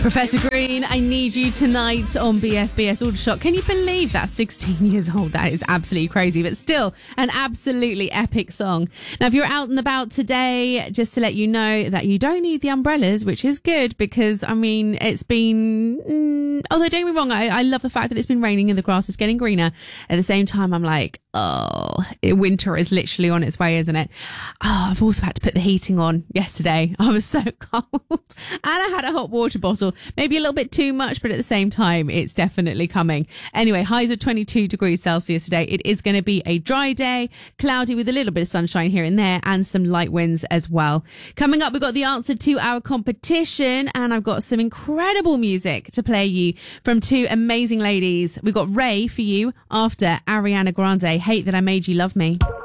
Professor Green, I Need You Tonight on BFBS Aldershot. Can you believe that's 16 years old? That is absolutely crazy, but still an absolutely epic song. Now, if you're out and about today, just to let you know that you don't need the umbrellas, which is good because, I mean, it's been... although, don't get me wrong, I love the fact that it's been raining and the grass is getting greener. At the same time, I'm like, winter is literally on its way, isn't it? I've also had to put the heating on yesterday. I was so cold. And I had a hot water bottle. Maybe a little bit too much, but at the same time, it's definitely coming. Anyway, highs of 22 degrees Celsius today. It is going to be a dry day, cloudy with a little bit of sunshine here and there, and some light winds as well. Coming up, we've got the answer to our competition, and I've got some incredible music to play you from two amazing ladies. We've got Ray for you after Ariana Grande, Hate That I Made You Love Me.